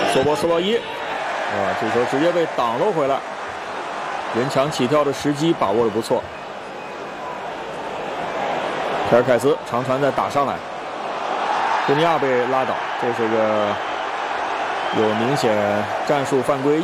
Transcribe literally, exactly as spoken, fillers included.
索博斯洛伊，啊，这球直接被挡了回来，人墙起跳的时机把握的不错。皮尔凯斯长传再打上来，库尼亚被拉倒，这是个有明显战术犯规